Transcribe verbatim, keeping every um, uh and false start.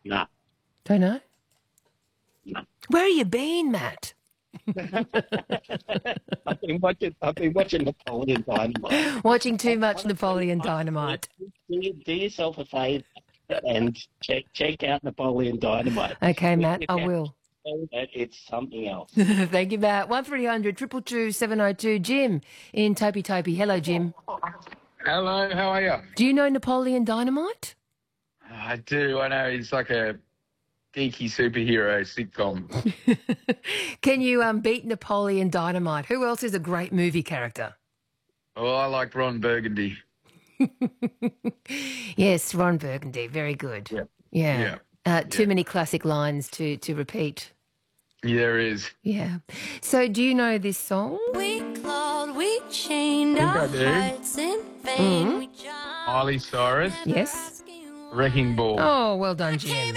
Nah. Don't know? No. Where have you been, Matt? I've been watching. I've been watching Napoleon Dynamite. Watching too much Honestly, Napoleon honestly, Dynamite. do, do yourself a favour and check check out Napoleon Dynamite. Okay, With Matt, your I cat, will. that it's something else. Thank you, Matt. one three hundred two two two seven oh two. Jim in Topi Topi. Hello, Jim. Hello, how are you? Do you know Napoleon Dynamite? I do. I know he's like a geeky superhero sitcom. Can you um, beat Napoleon Dynamite? Who else is a great movie character? Oh, I like Ron Burgundy. Yes, Ron Burgundy. Very good. Yeah. Yeah. Yeah. Uh, too Yeah. many classic lines to, to repeat. Yeah, there is. Yeah. So do you know this song? We clawed, we chained I think our I do. hearts in vain. Mhm. We jumped Miley Cyrus, Yes. asking Wrecking Ball. Oh, well done, Jim.